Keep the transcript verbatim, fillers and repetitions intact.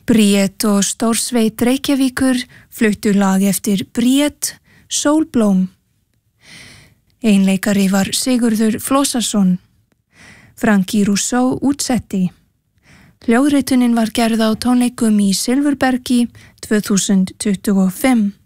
Bríet og Stórsveit Reykjavíkur fluttu lag eftir Bríet, Sólblóm. Einleikari var Sigurður Flósason. Frankie Rousseau útsetti. Hljóðritunin var gerð á tónleikum í Silfurbergi tvö þúsund tuttugu og fimm.